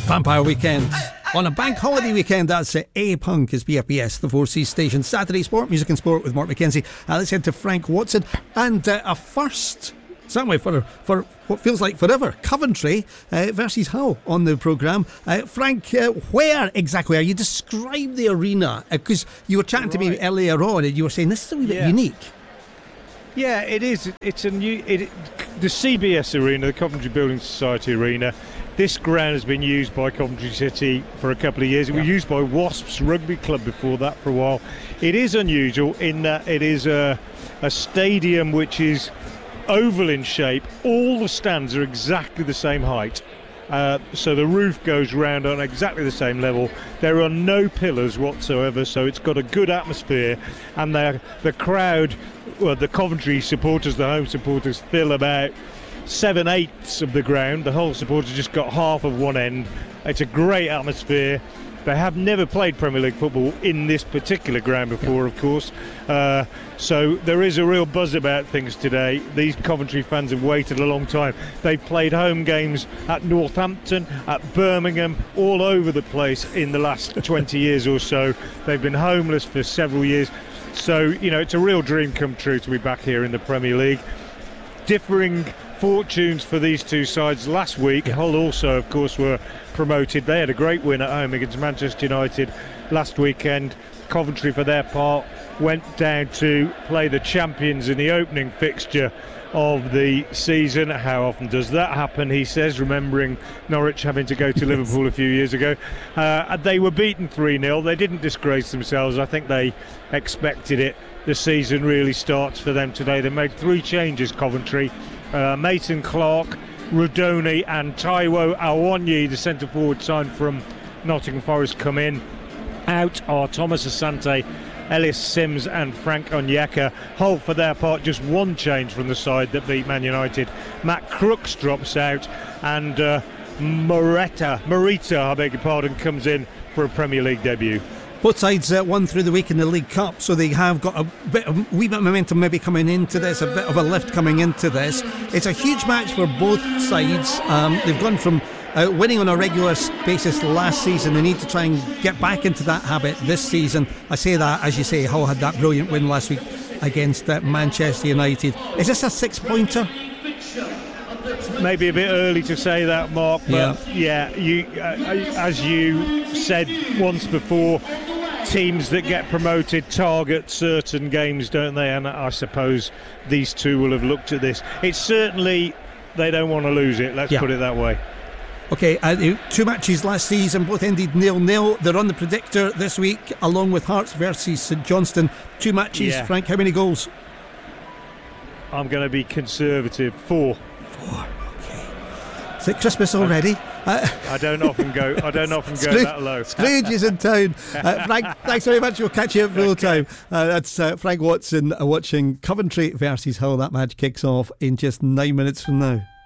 Vampire Weekend. On a bank holiday weekend, that's A-Punk is BFBS, the 4C station. Saturday Sport, Music and Sport with Mark McKenzie. Let's head to Frank Watson. And a first, certainly for what feels like forever, Coventry versus Hull on the programme. Frank, where exactly are you? Describe the arena, because you were chatting to me earlier on and you were saying this is a wee bit unique. Yeah, it is. It's a new... the CBS Arena, the Coventry Building Society Arena. This ground has been used by Coventry City for a couple of years. It was used by Wasps Rugby Club before that for a while. It is unusual in that it is a stadium which is oval in shape. All the stands are exactly the same height. So the roof goes round on exactly the same level. There are no pillars whatsoever, so it's got a good atmosphere. And the crowd, well, the Coventry supporters, the home supporters, fill about 7/8 of the ground. The whole supporters just got half of one end. It's a great atmosphere. They have never played Premier League football in this particular ground before, of course. So there is a real buzz about things today. These Coventry fans have waited a long time. They've played home games at Northampton, at Birmingham, all over the place in the last 20 years or so. They've been homeless for several years. So, you know, it's a real dream come true to be back here in the Premier League. Differing fortunes for these two sides last week. Hull also, of course, were promoted. They had a great win at home against Manchester United last weekend. Coventry, for their part, went down to play the champions in the opening fixture of the season. How often does that happen, he says, remembering Norwich having to go to Liverpool a few years ago. They were beaten 3-0. They didn't disgrace themselves. I think they expected it. The season really starts for them today. They made 3 changes, Coventry. Mason Clark, Rudoni and Taiwo Awonyi, the centre forward signed from Nottingham Forest, come in. Out are Thomas Asante, Ellis Sims and Frank Onyeka. Hull, for their part, just one change from the side that beat Man United. Matt Crooks drops out and Morita, I beg your pardon, comes in for a Premier League debut. Both sides won through the week in the League Cup, so they have got a wee bit of momentum maybe coming into this, a bit of a lift coming into this. It's a huge match for both sides. They've gone from winning on a regular basis last season. They need to try and get back into that habit this season. I say that, as you say, Hull had that brilliant win last week against Manchester United. Is this a 6-pointer? Maybe a bit early to say that, Mark, but you, as you said once before, teams that get promoted target certain games, don't they? And I suppose these two will have looked at this. It's certainly, they don't want to lose it, let's put it that way. Okay, 2 matches last season, both ended 0-0. They're on the predictor this week, along with Hearts versus St Johnstone. 2 matches, Frank, how many goals? I'm going to be conservative, 4. 4, okay. Is it Christmas already? I don't often go that low. Scrooge is in town. Frank, thanks very much. We'll catch you at full time. That's Frank Watson watching Coventry versus Hull. That match kicks off in just 9 minutes from now.